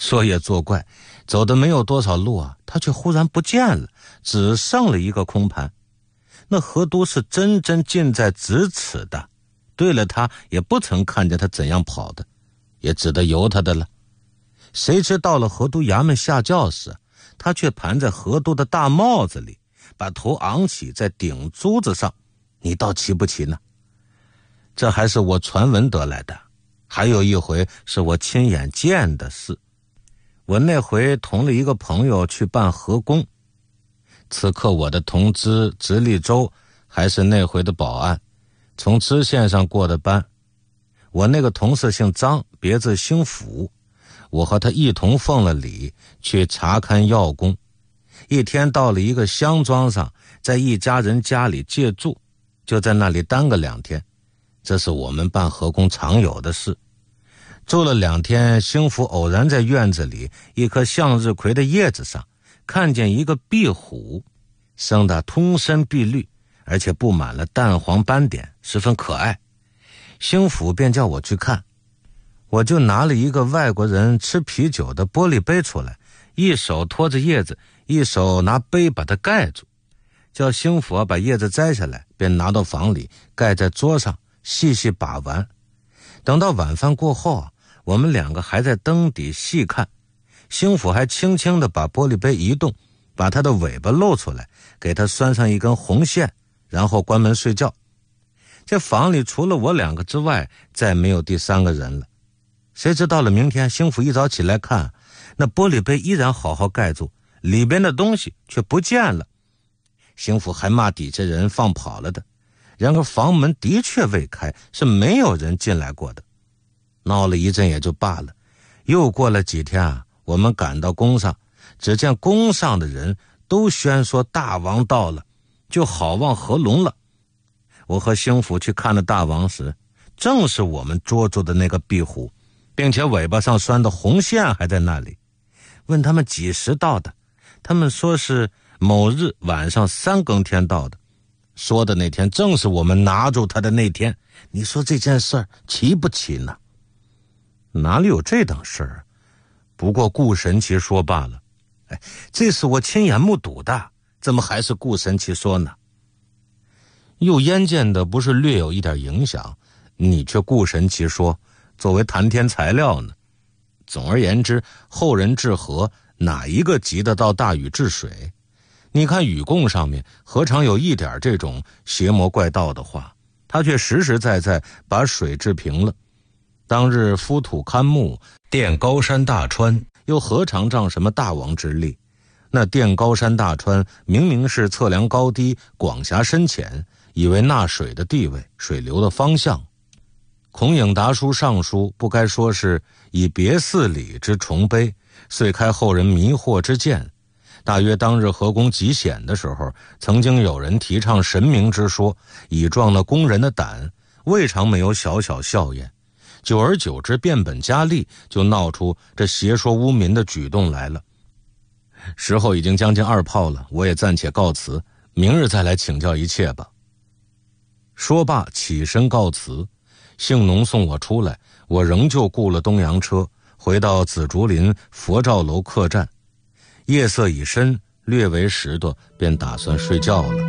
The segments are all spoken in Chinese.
说也作怪，走的没有多少路啊，他却忽然不见了，只剩了一个空盘。那河都是真真近在咫尺的，对了，他也不曾看见他怎样跑的，也只得由他的了。谁知到了河都衙门下轿时，他却盘在河都的大帽子里，把头昂起在顶珠子上，你倒奇不奇呢？这还是我传闻得来的，还有一回是我亲眼见的事。我那回同了一个朋友去办河工，此刻我的同知直隶州还是那回的保安，从知县上过的班。我那个同事姓张，别字兴福，我和他一同奉了礼去查看要工。一天到了一个乡庄上，在一家人家里借住，就在那里耽搁2天，这是我们办河工常有的事。住了2天，兴福偶然在院子里一棵向日葵的叶子上看见一个壁虎，生得通身碧绿，而且布满了淡黄斑点，十分可爱。兴福便叫我去看，我就拿了一个外国人吃啤酒的玻璃杯出来，一手托着叶子，一手拿杯把它盖住，叫兴福把叶子摘下来，便拿到房里盖在桌上，细细把玩。等到晚饭过后我们2个还在灯底细看，兴福还轻轻地把玻璃杯移动，把他的尾巴露出来，给他拴上一根红线，然后关门睡觉。这房里除了我2个之外，再没有第3个人了。谁知到了明天，兴福一早起来看，那玻璃杯依然好好盖住，里边的东西却不见了。兴福还骂底下人放跑了的，然而房门的确未开，是没有人进来过的。闹了一阵也就罢了，又过了几天我们赶到宫上，只见宫上的人都宣说大王到了，就好望合龙了。我和兴福去看了大王时，正是我们捉住的那个壁虎，并且尾巴上拴的红线还在那里。问他们几时到的，他们说是某日晚上3更天到的，说的那天正是我们拿住他的那天。你说这件事儿奇不奇呢？哪里有这等事儿？不过顾神奇说罢了。这是我亲眼目睹的，怎么还是顾神奇说呢？又焉见的不是略有一点影响，你却顾神奇说，作为谈天材料呢？总而言之，后人治河哪一个及得到大禹治水？你看禹贡上面何尝有一点这种邪魔怪道的话，他却实实在在把水治平了。当日敷土勘木，垫高山大川，又何尝仗什么大王之力？那垫高山大川明明是测量高低、广狭深浅，以为纳水的地位、水流的方向。孔颖达书上书不该说是以别4里之崇碑，遂开后人迷惑之见。大约当日河工极险的时候，曾经有人提倡神明之说，以壮那工人的胆，未尝没有小小效验。久而久之，变本加厉，就闹出这邪说污民的举动来了。时候已经将近2炮了，我也暂且告辞，明日再来请教一切吧。说罢起身告辞，姓农送我出来，我仍旧雇了东洋车，回到紫竹林佛照楼客栈。夜色已深，略为10多，便打算睡觉了。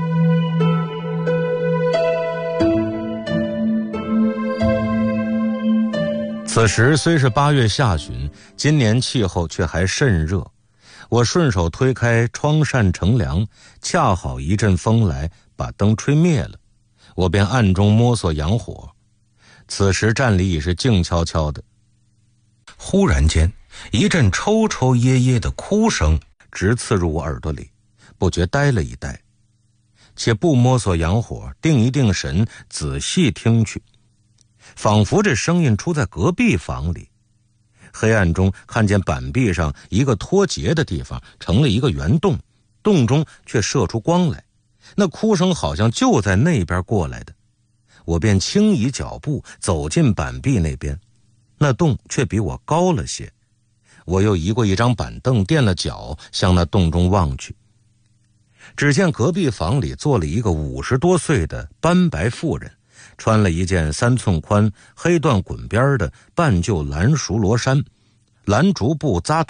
此时虽是8月下旬，今年气候却还甚热。我顺手推开窗扇乘凉，恰好一阵风来，把灯吹灭了。我便暗中摸索洋火。此时站里已是静悄悄的。忽然间，一阵抽抽噎噎的哭声直刺入我耳朵里，不觉呆了一呆，且不摸索洋火，定一定神，仔细听去，仿佛这声音出在隔壁房里。黑暗中看见板壁上一个脱节的地方成了一个圆洞，洞中却射出光来，那哭声好像就在那边过来的。我便轻移脚步走进板壁那边，那洞却比我高了些。我又移过一张板凳垫了脚，向那洞中望去。只见隔壁房里坐了一个50多岁的斑白妇人，穿了一件3寸宽黑缎滚边的半旧蓝熟罗衫，蓝竹布扎